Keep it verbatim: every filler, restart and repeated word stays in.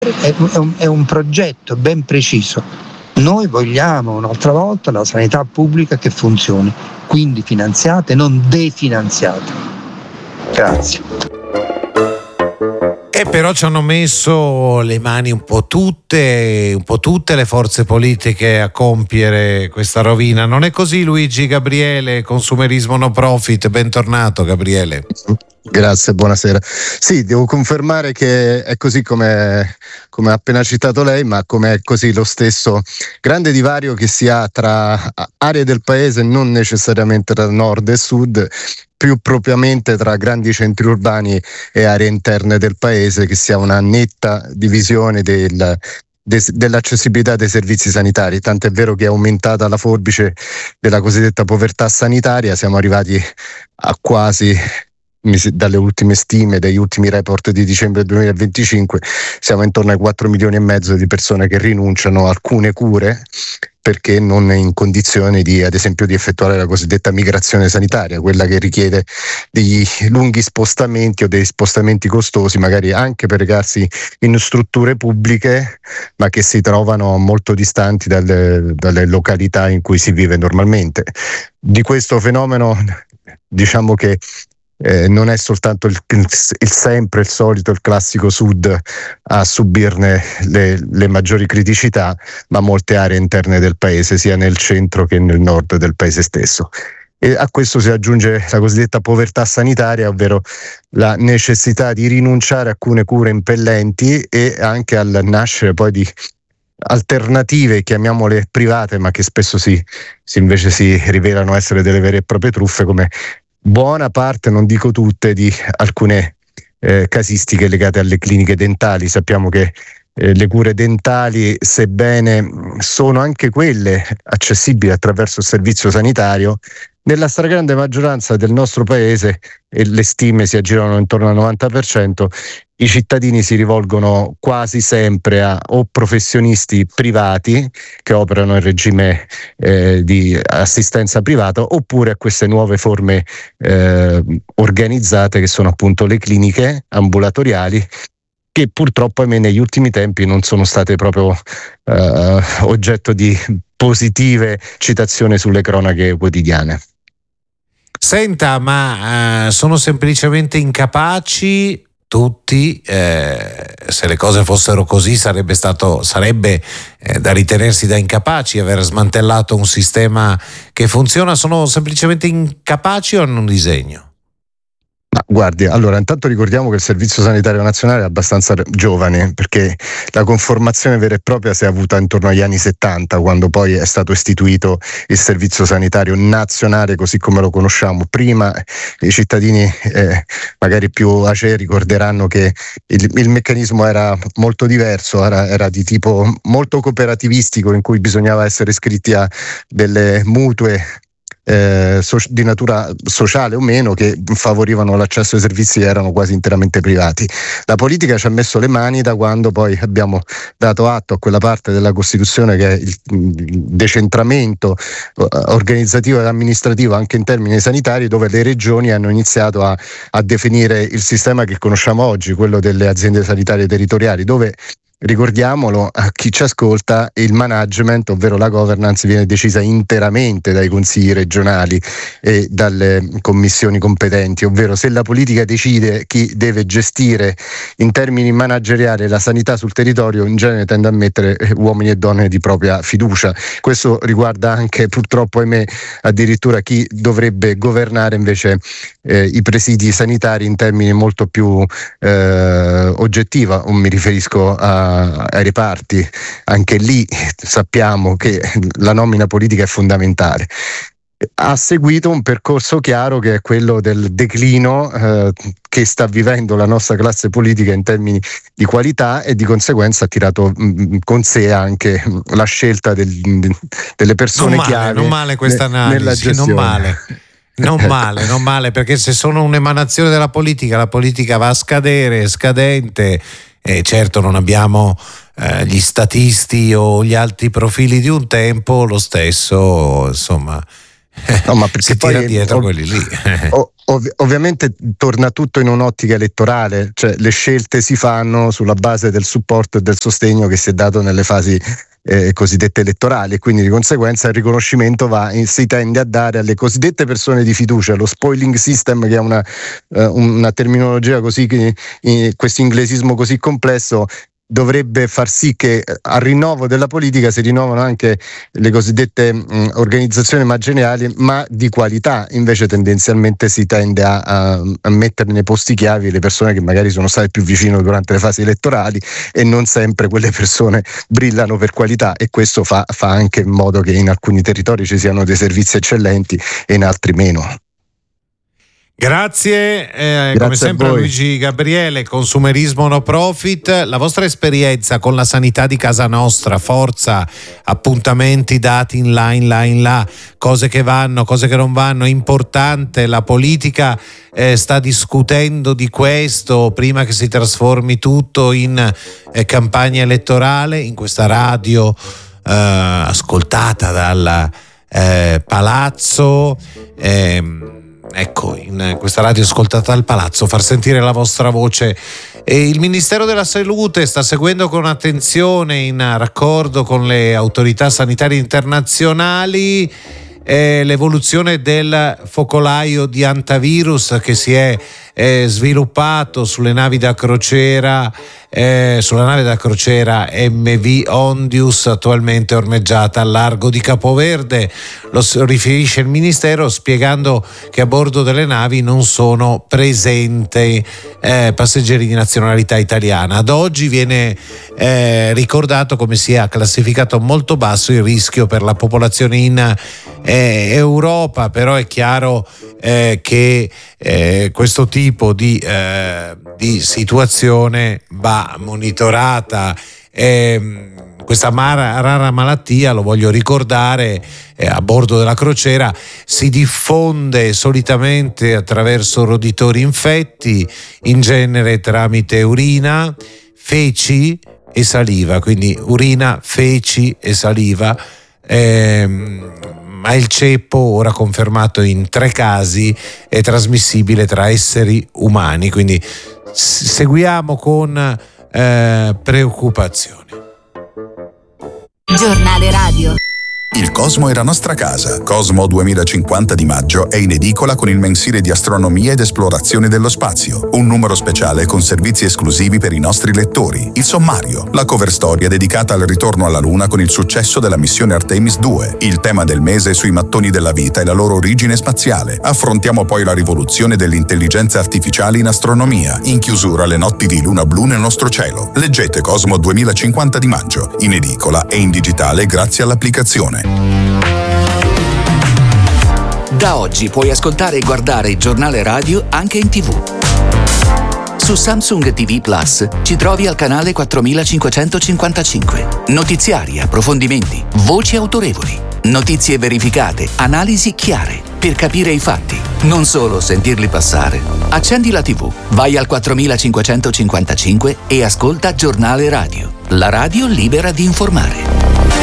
è un, è un progetto ben preciso. Noi vogliamo un'altra volta la sanità pubblica che funzioni, quindi finanziate, non definanziate. Grazie. E però ci hanno messo le mani un po' tutte, un po' tutte le forze politiche a compiere questa rovina. Non è così, Luigi Gabriele, Consumerismo No Profit? Bentornato, Gabriele. Grazie, buonasera. Sì, devo confermare che è così come, come ha appena citato lei, ma come è così lo stesso grande divario che si ha tra aree del paese, non necessariamente tra nord e sud, più propriamente tra grandi centri urbani e aree interne del paese, che si ha una netta divisione del, de, dell'accessibilità dei servizi sanitari. Tanto è vero che è aumentata la forbice della cosiddetta povertà sanitaria, siamo arrivati a quasi, dalle ultime stime, degli ultimi report di dicembre duemilaventicinque, siamo intorno ai quattro milioni e mezzo di persone che rinunciano a alcune cure perché non è in condizione di, ad esempio, di effettuare la cosiddetta migrazione sanitaria, quella che richiede degli lunghi spostamenti o dei spostamenti costosi, magari anche per recarsi in strutture pubbliche, ma che si trovano molto distanti dalle, dalle località in cui si vive normalmente. Di questo fenomeno, diciamo che Eh, non è soltanto il, il, il sempre il solito, il classico sud a subirne le, le maggiori criticità, ma molte aree interne del paese, sia nel centro che nel nord del paese stesso. E a questo si aggiunge la cosiddetta povertà sanitaria, ovvero la necessità di rinunciare a alcune cure impellenti e anche al nascere poi di alternative, chiamiamole private, ma che spesso si, si invece si rivelano essere delle vere e proprie truffe, come buona parte, non dico tutte, di alcune eh, casistiche legate alle cliniche dentali. Sappiamo che eh, le cure dentali, sebbene sono anche quelle accessibili attraverso il servizio sanitario, nella stragrande maggioranza del nostro paese, e le stime si aggirano intorno al novanta per cento, i cittadini si rivolgono quasi sempre a o professionisti privati che operano in regime eh, di assistenza privata, oppure a queste nuove forme eh, organizzate che sono appunto le cliniche ambulatoriali, che purtroppo ahimè negli ultimi tempi non sono state proprio eh, oggetto di positive citazioni sulle cronache quotidiane. Senta, ma eh, sono semplicemente incapaci tutti? Eh, se le cose fossero così sarebbe stato sarebbe eh, da ritenersi da incapaci aver smantellato un sistema che funziona. Sono semplicemente incapaci o hanno un disegno? Ma guardi, allora intanto ricordiamo che il Servizio Sanitario Nazionale è abbastanza giovane, perché la conformazione vera e propria si è avuta intorno agli anni settanta, quando poi è stato istituito il Servizio Sanitario Nazionale così come lo conosciamo. Prima i cittadini eh, magari più acei ricorderanno che il, il meccanismo era molto diverso, era, era di tipo molto cooperativistico, in cui bisognava essere iscritti a delle mutue Eh, so, di natura sociale o meno, che favorivano l'accesso ai servizi che erano quasi interamente privati. La politica ci ha messo le mani da quando poi abbiamo dato atto a quella parte della Costituzione che è il, il decentramento uh, organizzativo ed amministrativo anche in termini sanitari, dove le regioni hanno iniziato a, a definire il sistema che conosciamo oggi, quello delle aziende sanitarie territoriali, dove, ricordiamolo a chi ci ascolta, il management, ovvero la governance, viene decisa interamente dai consigli regionali e dalle commissioni competenti, ovvero se la politica decide chi deve gestire in termini manageriali la sanità sul territorio, in genere tende a mettere uomini e donne di propria fiducia. Questo riguarda anche, purtroppo ahimè, addirittura chi dovrebbe governare invece eh, i presidi sanitari in termini molto più eh, oggettiva, o mi riferisco a ai reparti. Anche lì sappiamo che la nomina politica è fondamentale. Ha seguito un percorso chiaro, che è quello del declino eh, che sta vivendo la nostra classe politica in termini di qualità, e di conseguenza ha tirato mh, con sé anche la scelta del, delle persone non male, chiave. Non male questa ne, analisi, non male. Non male, non male, perché se sono un'emanazione della politica, la politica va a scadere, è scadente. E certo non abbiamo eh, gli statisti o gli alti profili di un tempo, lo stesso insomma No, ma perché si tira poi, dietro ov- quelli lì. ov- ov- ovviamente torna tutto in un'ottica elettorale, cioè le scelte si fanno sulla base del supporto e del sostegno che si è dato nelle fasi eh, cosiddette elettorali, e quindi di conseguenza il riconoscimento va in, si tende a dare alle cosiddette persone di fiducia. Lo spoiling system, che è una, eh, una terminologia così, che, eh, questo inglesismo così complesso, dovrebbe far sì che al rinnovo della politica si rinnovano anche le cosiddette mh, organizzazioni manageriali, ma di qualità. Invece tendenzialmente si tende a, a, a mettere nei posti chiavi le persone che magari sono state più vicino durante le fasi elettorali, e non sempre quelle persone brillano per qualità, e questo fa, fa anche in modo che in alcuni territori ci siano dei servizi eccellenti e in altri meno. Grazie, eh, Grazie come sempre a voi. Luigi Gabriele, Consumerismo No Profit. La vostra esperienza con la sanità di casa nostra, forza, appuntamenti dati in là, in là, in là, cose che vanno, cose che non vanno, importante. La politica eh, sta discutendo di questo prima che si trasformi tutto in eh, campagna elettorale, in questa radio eh, ascoltata dal eh, Palazzo. Eh, Ecco, in questa radio ascoltata al Palazzo, far sentire la vostra voce. E il Ministero della Salute sta seguendo con attenzione, in raccordo con le autorità sanitarie internazionali, eh, l'evoluzione del focolaio di antivirus che si è eh, sviluppato sulle navi da crociera, eh, sulla nave da crociera M V Ondius, attualmente ormeggiata al largo di Capoverde. Lo riferisce il Ministero, spiegando che a bordo delle navi non sono presenti eh, passeggeri di nazionalità italiana. Ad oggi viene eh, ricordato come sia classificato molto basso il rischio per la popolazione in eh, Europa, però è chiaro eh, che eh, questo tipo di, eh, di situazione va monitorata. Eh, questa mara, rara malattia, lo voglio ricordare, eh, a bordo della crociera si diffonde solitamente attraverso roditori infetti, in genere tramite urina, feci e saliva, quindi urina, feci e saliva. Ehm, ma il ceppo, ora confermato in tre casi, è trasmissibile tra esseri umani, quindi s- seguiamo con eh, preoccupazione. Giornale radio. Il Cosmo è la nostra casa. Cosmo duemilacinquanta di maggio è in edicola con il mensile di astronomia ed esplorazione dello spazio. Un numero speciale con servizi esclusivi per i nostri lettori. Il sommario, la cover storia dedicata al ritorno alla Luna con il successo della missione Artemis due. Il tema del mese sui mattoni della vita e la loro origine spaziale. Affrontiamo poi la rivoluzione dell'intelligenza artificiale in astronomia. In chiusura, le notti di luna blu nel nostro cielo. Leggete Cosmo duemilacinquanta di maggio, in edicola e in digitale grazie all'applicazione. Da oggi puoi ascoltare e guardare il giornale radio anche in tivù. Su Samsung T V Plus ci trovi al canale quattromilacinquecentocinquantacinque. Notiziari, approfondimenti, voci autorevoli, notizie verificate, analisi chiare, per capire i fatti, non solo sentirli passare. Accendi la tivù, vai al quattromilacinquecentocinquantacinque e ascolta Giornale Radio, la radio libera di informare.